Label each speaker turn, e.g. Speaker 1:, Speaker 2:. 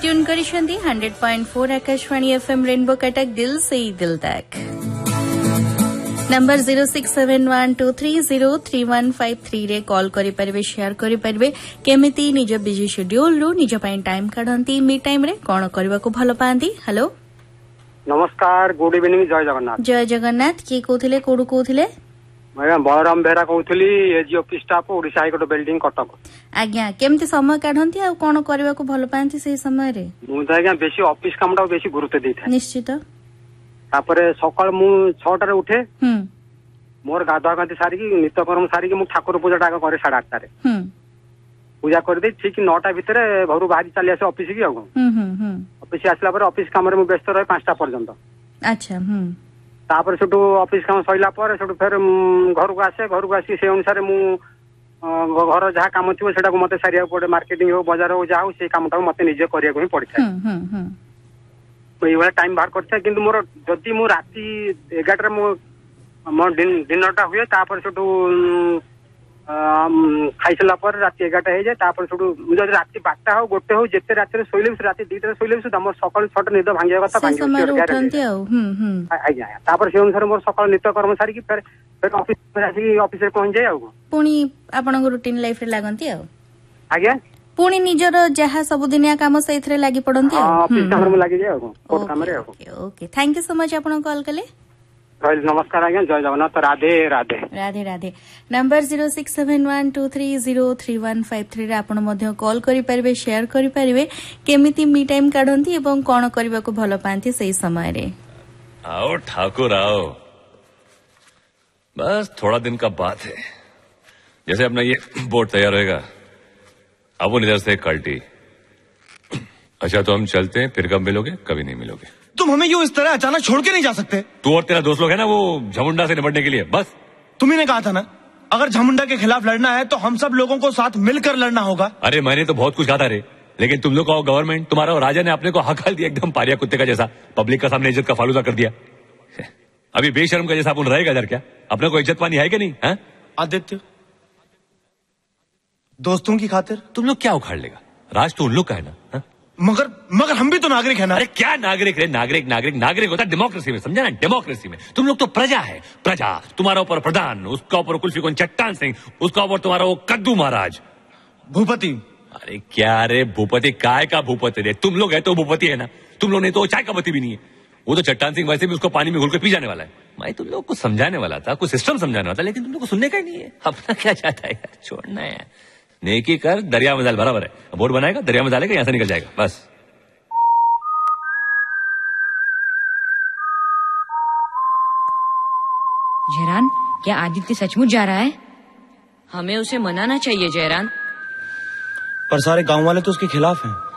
Speaker 1: Tune करिसेंती 100.4 Akashvani FM rainbow Cuttack दिल से दिल तक। नंबर 067123033153 रे कॉल करि परिबे शेयर करि परिबे केमिति निज बिजी शेड्यूल रु निज पई टाइम काढंती मी टाइम रे कोन करबा को भलो पांती। हेलो
Speaker 2: नमस्कार, गुड इवनिंग, जय जगन्नाथ।
Speaker 1: जय जगन्नाथ। की कहथिले कोडु कहथिले?
Speaker 2: मैं Balram Behera कहथली, AG office staff, Odisha high court building Cuttack.
Speaker 1: आज्ञा केमति समय काढंती आ कोन करबा को भलो पांती सेही समय रे?
Speaker 2: मु त आज्ञा बेसी ऑफिस कामटा बेसी गुरुत्व देथाय।
Speaker 1: निश्चित।
Speaker 2: तापरे सकाळ मु 6टा रे उठे, मोर गाधा गांती सारी की नित्यकर्म सारी की मु ठाकुर पूजा टाका करे 8:30 रे पूजा कर दे। ठीक 9टा भितर घरु बाहरी चली आसे ऑफिस की आगो। ऑफिस आसला पर ऑफिस काम रे मु व्यस्त रहे 5टा पर्यंत।
Speaker 1: अच्छा।
Speaker 2: तापर सेटू ऑफिस काम सइला पर सेटू फेर घर को आसे, घर को आसी से अनुसार मु घर जहाँ काम थी सेटा को मते सारिया पड़े। मार्केटिंग हो, बाजार हो, जहाँ हो से कामटा मते निजे करिया को ही पड़ता है। ये वाला टाइम बाहर करता है। किंतु मोर जदी मु राती 11 मु डिनरटा हुए, तापर सेटू खाइसला पर राती 11टा हो जाए। तापर सेटू जदी राती 12टा हो, 1टे हो, जेते राती रे सोइले राती 2टा रे सोइले सुदा मोर सकाळ 6टा निद भांगिया कथा भांगी उठंती आ। आज्ञा तापर से अनुसार मोर सकाळ नित्य कर्म सारी की फेर ऑफिस में आसी ऑफिस रे पहुंच जाए। आ
Speaker 1: पुणी आपन रूटीन लाइफ रे लागंती आ।
Speaker 2: आज्ञा
Speaker 1: पुणी निजर जहाँ सबुदिनिया काम सहित लागी पड़ती
Speaker 2: ऑफिस काम में लागी जाए कोर्ट काम रे।
Speaker 1: Okay, thank you so much आपन कॉल कले।
Speaker 2: नमस्कार आज्ञा, जय जगन्नाथ, राधे राधे।
Speaker 1: राधे राधे। नंबर 067123033153 रे आपन मध्य कॉल करि परिबे, शेयर करि परिबे केमिति मी टाइम काढंती एवं कोन करबा को भलो पांती सही समय रे।
Speaker 3: आओ ठाकुर आओ, बस थोड़ा दिन का बात है। जैसे अपना ये बोर्ड तैयार होएगा, अब वो इधर से कल्टी। अच्छा तो हम चलते हैं, फिर कब मिलोगे? कभी नहीं मिलोगे।
Speaker 4: तुम हमें यूं इस तरह अचानक छोड़ के नहीं जा सकते।
Speaker 3: तू और तेरा दोस्त लोग है ना, वो झमुंडा से निपटने के लिए। बस
Speaker 4: तुम्ही ने कहा था ना, अगर झमुंडा के खिलाफ लड़ना है तो हम सब लोगों को साथ मिलकर लड़ना होगा।
Speaker 3: अरे मैंने तो बहुत कुछ कहा था रे, लेकिन तुम लोग का गवर्नमेंट, तुम्हारा राजा ने अपने को हकाल दिया एकदम पारिया कुत्ते का जैसा। पब्लिक का सामने इज्जत का फालूदा कर दिया। अभी बेशर्म का जैसा अपन रहेगा इधर क्या? अपने को इज्जत पानी है कि नहीं? है
Speaker 4: आदित्य, दोस्तों की खातिर
Speaker 3: तुम लोग क्या उखाड़ लेगा? राज तो उन लोग का है ना। है?
Speaker 4: मगर हम भी तो नागरिक है ना।
Speaker 3: अरे क्या नागरिक रे? नागरिक नागरिक नागरिक होता है डेमोक्रेसी में, समझा ना? डेमोक्रेसी में तुम लोग तो प्रजा है। प्रजा तुम्हारा ऊपर प्रधान, उसका ऊपर कुल्फी कौन चट्टान सिंह, उसका ऊपर तुम्हारा वो कद्दू महाराज
Speaker 4: भूपति।
Speaker 3: अरे क्या रे भूपति? काय का भूपति रे? तुम लोग है तो भूपति है ना। तुम लोग नहीं तो चाय का पति भी नहीं है। वो तो चट्टान सिंह वैसे भी उसको पानी में घुल के पी जाने वाला है। मैं तुम लोग को समझाने वाला था, कुछ सिस्टम समझाने वाला था, लेकिन तुम लोग को सुनने का ही नहीं है। अपना क्या चाहता है यार? छोड़ना है, नेकी कर, दरिया में डाल। बराबर है, बोर्ड बनाएगा, दरिया में डालेगा, यहाँ से निकल जाएगा बस।
Speaker 5: जयरान, क्या आदित्य सचमुच जा रहा है? हमें उसे मनाना चाहिए जयरान।
Speaker 4: पर सारे गांव वाले तो उसके खिलाफ हैं।